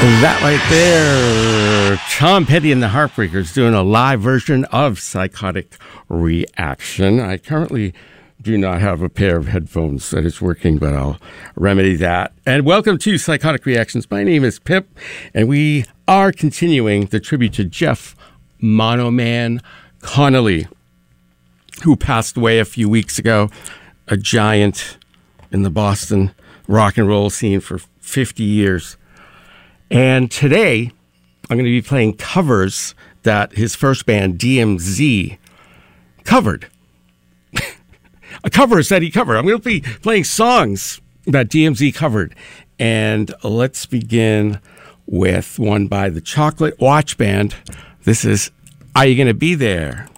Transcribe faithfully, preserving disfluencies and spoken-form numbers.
That right there, Tom Petty and the Heartbreakers doing a live version of Psychotic Reaction. I currently do not have a pair of headphones that is working, but I'll remedy that. And welcome to Psychotic Reactions. My name is Pip, and we are continuing the tribute to Jeff Mono Man Connolly, who passed away a few weeks ago, a giant in the Boston rock and roll scene for fifty years. And today, I'm going to be playing covers that his first band, D M Z, covered. Covers that he covered. I'm going to be playing songs that D M Z covered. And let's begin with one by the Chocolate Watch Band. This is Are You Gonna Be There?